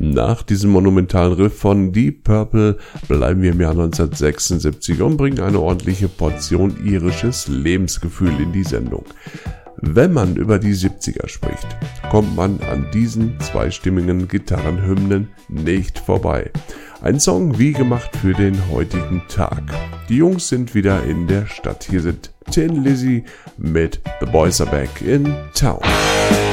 Nach diesem monumentalen Riff von Deep Purple bleiben wir im Jahr 1976 und bringen eine ordentliche Portion irisches Lebensgefühl in die Sendung. Wenn man über die 70er spricht, kommt man an diesen zweistimmigen Gitarrenhymnen nicht vorbei. Ein Song wie gemacht für den heutigen Tag. Die Jungs sind wieder in der Stadt. Hier sind Tin Lizzy mit The Boys Are Back in Town.